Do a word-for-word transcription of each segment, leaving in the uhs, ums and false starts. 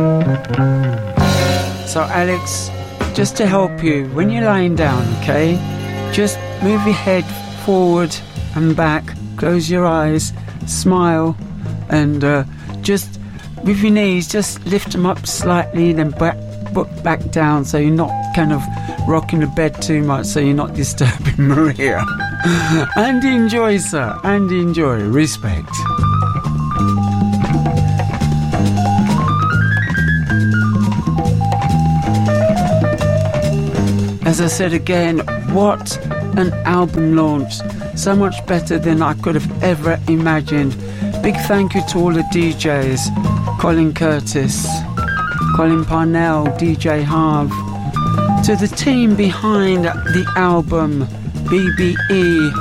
So Alex, just to help you, when you're lying down, okay, just move your head forward and back, close your eyes, smile, and uh, just with your knees, just lift them up slightly, then back, back down, so you're not kind of rocking the bed too much, so you're not disturbing Maria. And enjoy, sir, and enjoy. Respect. As I said again, what an album launch. So much better than I could have ever imagined. Big thank you to all the D Js. Colin Curtis, Colin Parnell, D J Harv. To the team behind the album, B B E.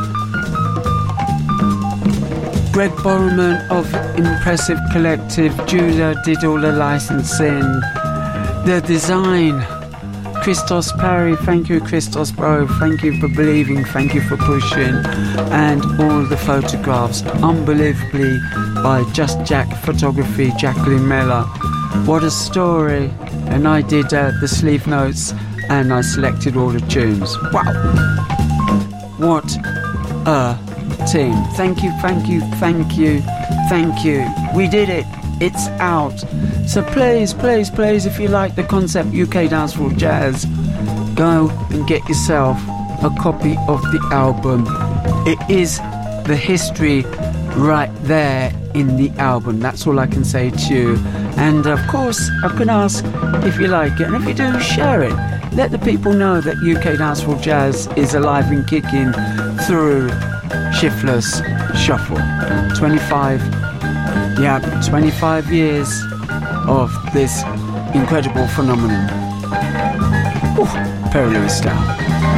Greg Borman of Impressive Collective. Julia did all the licensing. The design, Christos Parry, thank you Christos bro, thank you for believing, thank you for pushing, and all the photographs, unbelievably, by Just Jack Photography, Jacqueline Miller. What a story. And I did uh, the sleeve notes and I selected all the tunes. Wow, what a team. Thank you, thank you, thank you, thank you. We did it. It's out. So please, please, please, if you like the concept U K Dancehall Jazz, go and get yourself a copy of the album. It is the history right there in the album. That's all I can say to you. And of course, I can ask if you like it. And if you do, share it. Let the people know that U K Dancehall Jazz is alive and kicking through Shiftless Shuffle. twenty-five Yeah, twenty-five years of this incredible phenomenon. Ooh, Perry Lewis style.